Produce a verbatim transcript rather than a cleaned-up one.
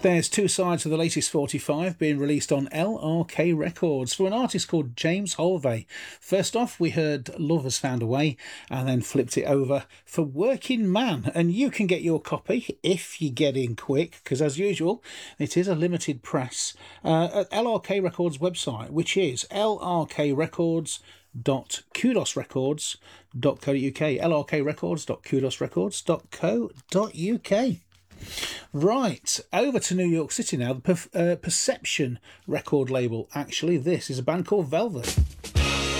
There's two sides of the latest forty-five being released on L R K Records for an artist called James Holvey. First off, we heard Love Has Found a Way, and then flipped it over for Working Man. And you can get your copy if you get in quick, because as usual, it is a limited press uh, at L R K Records website, which is l r k records dot kudos records dot co dot u k, l r k records dot kudos records dot co dot u k. Right, over to New York City now, the per- uh, Perception record label. Actually, this is a band called Velvet.